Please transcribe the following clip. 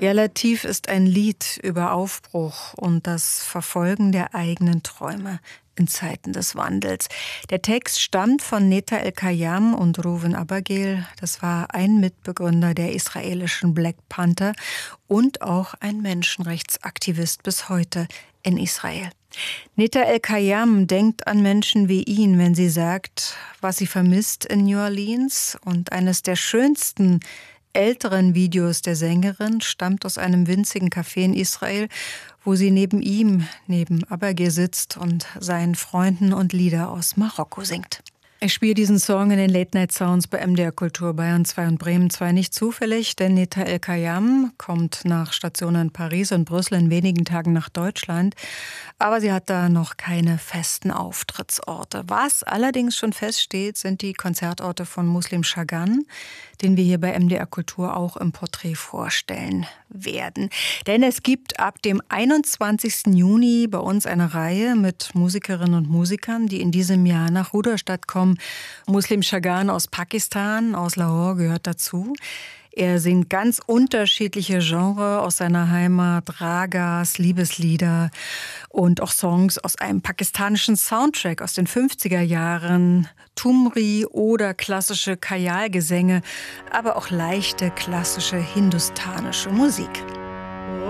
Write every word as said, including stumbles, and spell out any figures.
Ja, Latif ist ein Lied über Aufbruch und das Verfolgen der eigenen Träume in Zeiten des Wandels. Der Text stammt von Neta El-Kayam und Reuven Abergel. Das war ein Mitbegründer der israelischen Black Panther und auch ein Menschenrechtsaktivist bis heute in Israel. Neta El-Kayam denkt an Menschen wie ihn, wenn sie sagt, was sie vermisst in New Orleans. Und eines der schönsten älteren Videos der Sängerin stammt aus einem winzigen Café in Israel, wo sie neben ihm, neben Abergel sitzt und seinen Freunden und Lieder aus Marokko singt. Ich spiele diesen Song in den Late Night Sounds bei M D R Kultur Bayern zwei und Bremen zwei nicht zufällig, denn Neta El-Kayam kommt nach Stationen in Paris und Brüssel in wenigen Tagen nach Deutschland. Aber sie hat da noch keine festen Auftrittsorte. Was allerdings schon feststeht, sind die Konzertorte von Muslim Chagan, den wir hier bei M D R Kultur auch im Porträt vorstellen werden. Denn es gibt ab dem einundzwanzigsten Juni bei uns eine Reihe mit Musikerinnen und Musikern, die in diesem Jahr nach Rudolstadt kommen. Muslim Chagan aus Pakistan, aus Lahore, gehört dazu. Er singt ganz unterschiedliche Genres aus seiner Heimat, Ragas, Liebeslieder und auch Songs aus einem pakistanischen Soundtrack aus den fünfziger Jahren, Thumri oder klassische Khyal-Gesänge, aber auch leichte klassische hindustanische Musik.